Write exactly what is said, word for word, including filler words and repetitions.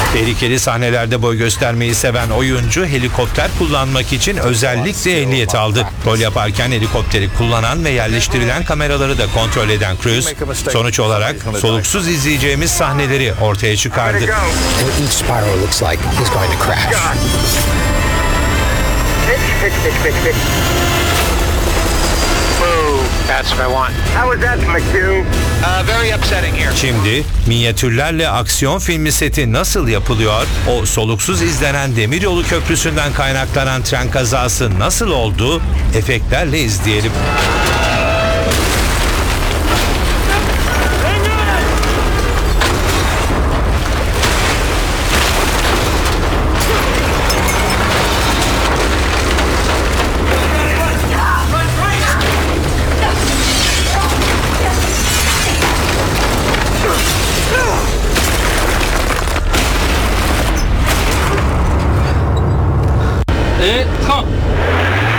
Tehlikeli sahnelerde boy göstermeyi seven oyuncu helikopter kullanmak için özellikle ehliyet aldı. Rol yaparken helikopteri kullanan ve yerleştirilen kameraları da kontrol eden Cruise, sonuç olarak soluksuz izleyeceğimiz sahneleri ortaya çıkardı. And each spiral looks like he's going to crash. Pitch, pitch, pitch, pitch, pitch. Whoa, that's what I want. How was that, McHugh? Uh, very upsetting here. Şimdi minyatürlerle aksiyon filmi seti nasıl yapılıyor? O soluksuz izlenen demiryolu köprüsünden kaynaklanan tren kazası nasıl oldu? Efektlerle izleyelim. Et, train.